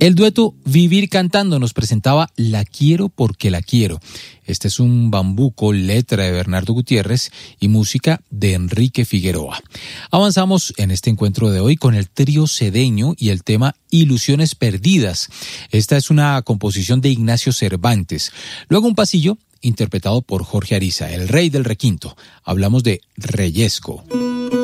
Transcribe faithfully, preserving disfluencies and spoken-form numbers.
El dueto Vivir Cantando nos presentaba La Quiero Porque La Quiero. Este es un bambuco, letra de Bernardo Gutiérrez y música de Enrique Figueroa. Avanzamos en este encuentro de hoy con el trío Cedeño y el tema Ilusiones Perdidas. Esta es una composición de Ignacio Cervantes. Luego un pasillo interpretado por Jorge Ariza, el rey del requinto. Hablamos de Reyesco.